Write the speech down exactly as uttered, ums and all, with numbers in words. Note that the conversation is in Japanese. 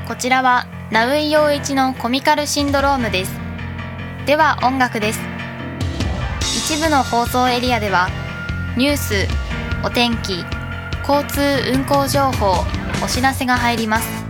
こちらはナウイ陽一のコミカルシンドロームです。では音楽です。一部の放送エリアではニュース、お天気、交通運行情報、お知らせが入ります。